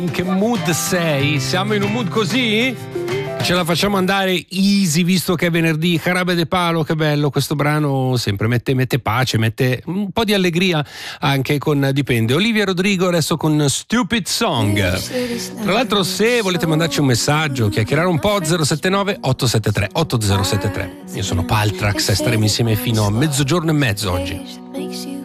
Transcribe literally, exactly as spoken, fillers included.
In che mood sei? Siamo in un mood così? Ce la facciamo andare easy visto che è venerdì. Jarabe de Palo, che bello questo brano, sempre mette, mette pace, mette un po' di allegria anche con Dipende. Olivia Rodrigo adesso con Stupid Song. Tra l'altro, se volete mandarci un messaggio, chiacchierare un po', zero sette nove otto sette tre otto zero sette tre. Io sono Paltrax e staremo insieme fino a mezzogiorno e mezzo oggi.